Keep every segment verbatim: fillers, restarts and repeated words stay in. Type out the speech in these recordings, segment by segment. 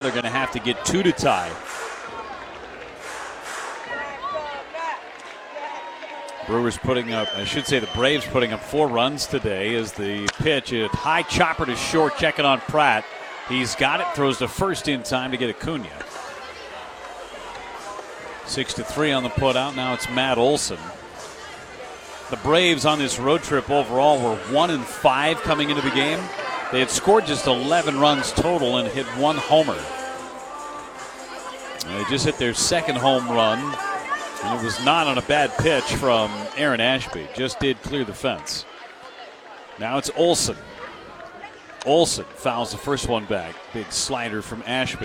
they're going to have to get two to tie. Brewers putting up, I should say the Braves putting up four runs today as the pitch, a high chopper to short, checking on Pratt. He's got it, throws the first in time to get Acuna. Six to three on the putout. Now it's Matt Olson. The Braves on this road trip overall were one and five coming into the game. They had scored just eleven runs total and hit one homer. And they just hit their second home run, and it was not on a bad pitch from Aaron Ashby. Just did clear the fence. Now it's Olson. Olson fouls the first one back. Big slider from Ashby.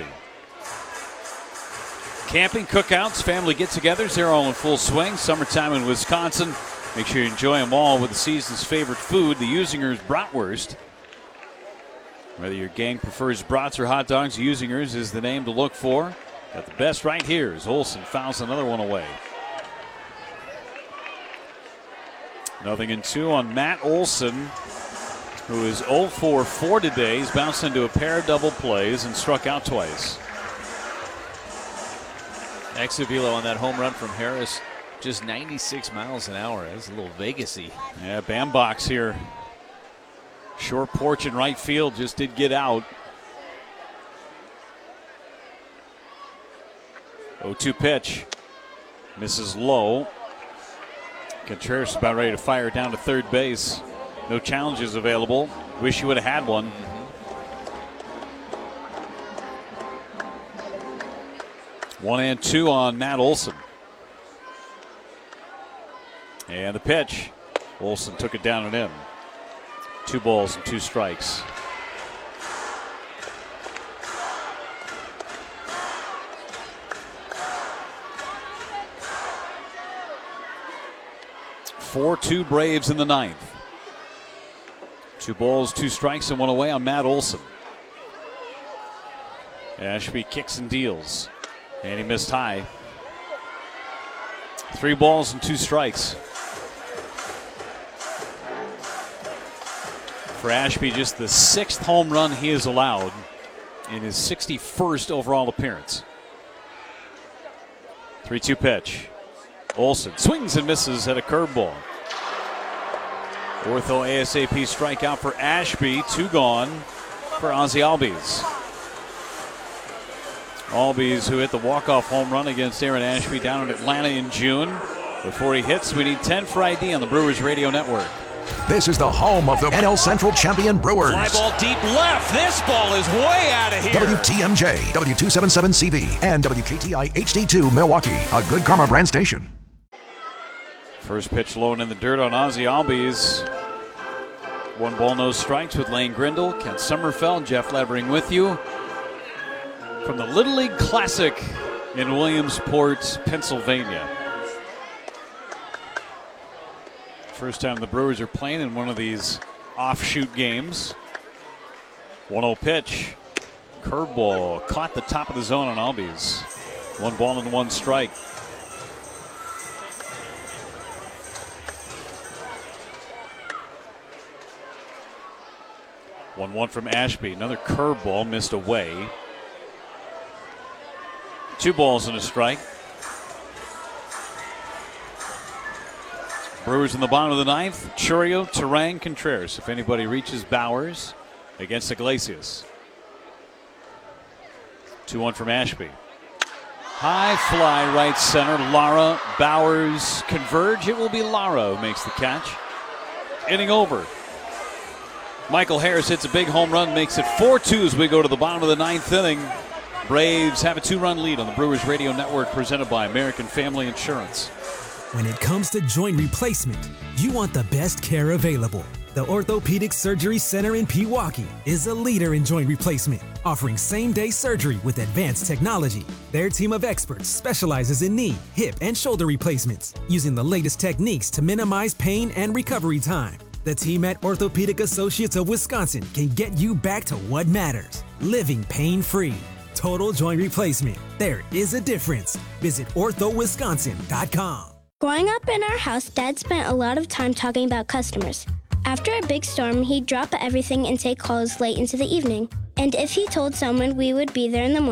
Camping, cookouts, family get-togethers, they're all in full swing. Summertime in Wisconsin. Make sure you enjoy them all with the season's favorite food, the Usinger's Bratwurst. Whether your gang prefers brats or hot dogs, Usinger's is the name to look for. Got the best right here as Olson fouls another one away. Nothing in two on Matt Olson, who is oh for four today. He's bounced into a pair of double plays and struck out twice. Exavilo on that home run from Harris, just ninety-six miles an hour. That's a little Vegas-y. Yeah, Bambox here. Short porch in right field, just did get out. oh two pitch. Misses low. Contreras is about ready to fire down to third base. No challenges available. Wish you would have had one. One and two on Matt Olson. And the pitch. Olson took it down and in. Two balls and two strikes. four two Braves in the ninth. Two balls, two strikes, and one away on Matt Olson. Ashby kicks and deals. And he missed high. Three balls and two strikes. For Ashby, just the sixth home run he has allowed in his sixty-first overall appearance. three two pitch. Olson swings and misses at a curveball. Ortho ASAP strikeout for Ashby. Two gone for Ozzie Albies. Albies, who hit the walk-off home run against Aaron Ashby down in Atlanta in June. Before he hits, we need ten for I D on the Brewers Radio Network. This is the home of the N L Central champion Brewers. Fly ball deep left. This ball is way out of here. W T M J, W two seventy-seven C V, and W K T I H D two Milwaukee, a Good Karma brand station. First pitch low and in the dirt on Ozzie Albies. One ball, no strikes with Lane Grindle, Kent Sommerfeld, Jeff Levering with you. From the Little League Classic in Williamsport, Pennsylvania. First time the Brewers are playing in one of these offshoot games. one oh pitch. Curveball caught the top of the zone on Albies. One ball and one strike. one one from Ashby. Another curveball missed away. Two balls and a strike. Brewers in the bottom of the ninth. Churio, Terang, Contreras. If anybody reaches Bowers against Iglesias. two one from Ashby. High fly right center. Lara, Bowers converge. It will be Lara who makes the catch. Inning over. Michael Harris hits a big home run, makes it four two as we go to the bottom of the ninth inning. Braves have a two-run lead on the Brewers Radio Network, presented by American Family Insurance. When it comes to joint replacement, you want the best care available. The Orthopedic Surgery Center in Pewaukee is a leader in joint replacement, offering same-day surgery with advanced technology. Their team of experts specializes in knee, hip, and shoulder replacements, using the latest techniques to minimize pain and recovery time. The team at Orthopedic Associates of Wisconsin can get you back to what matters, living pain-free. Total joint replacement. There is a difference. Visit ortho wisconsin dot com. Growing up in our house, Dad spent a lot of time talking about customers. After a big storm, he'd drop everything and take calls late into the evening. And if he told someone we would be there in the morning,